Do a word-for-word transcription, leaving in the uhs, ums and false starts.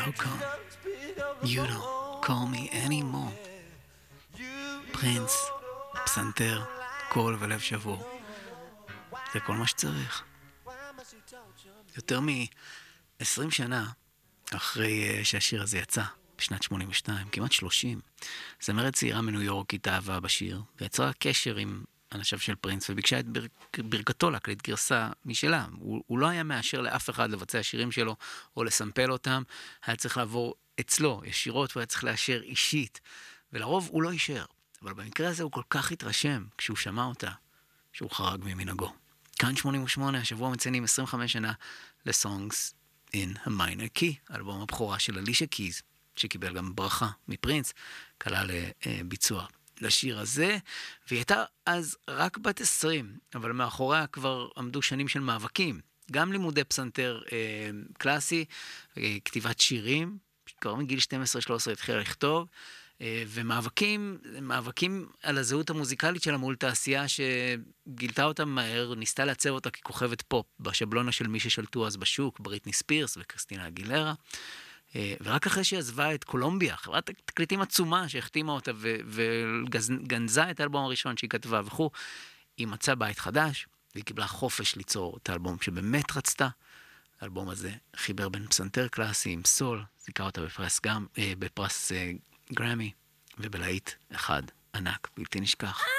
How come you don't call me anymore? פרינס, פסנתר, קול ולב שבור. זה כל מה שצריך. יותר מ-עשרים שנה אחרי שהשיר הזה יצא, בשנת שמונים ושתיים, כמעט שלושים, זמרת צעירה מניו יורק התאהבה בשיר, ויצרה קשר עם אנשיו של פרינס, וביקשה את בר... ברכתו להקליט גרסה משלה. הוא, הוא לא היה מאשר לאף אחד לבצע שירים שלו, או לסמפל אותם, היה צריך לעבור אצלו ישירות, והיה צריך לאשר אישית, ולרוב הוא לא אישר. אבל במקרה הזה הוא כל כך התרשם, כשהוא שמע אותה, שהוא חרג ממנהגו. כאן שמונים ושמונה, השבוע מציינים עשרים וחמש שנה ל-Songs in a Minor Key, אלבום הבכורה של אלישה קיז, שקיבל גם ברכה מפרינס, קלה לביצוע לשיר הזה, והיא הייתה אז רק בת עשרים, אבל מאחוריה כבר עמדו שנים של מאבקים, גם לימודי פסנתר אה, קלאסי, אה, כתיבת שירים, כבר מגיל שתים עשרה שלוש עשרה התחילה לכתוב, אה, ומאבקים, מאבקים על הזהות המוזיקלית שלה מול תעשייה שגילתה אותה מהר, ניסתה לעצב אותה ככוכבת פופ, בשבלונה של מי ששלטו אז בשוק, בריטני ספירס וקריסטינה אגילרה, ורק אחרי שהיא עזבה את קולומביה, חברת תקליטים עצומה שהחתימה אותה וגנזה את האלבום הראשון שהיא כתבה וכו', היא מצאה בית חדש, והיא קיבלה חופש ליצור את האלבום שבאמת רצתה. האלבום הזה חיבר בין פסנתר קלאסי עם סול, זיכה אותה בפרס, גם, בפרס גרמי, ובלהיט אחד ענק, בלתי נשכח.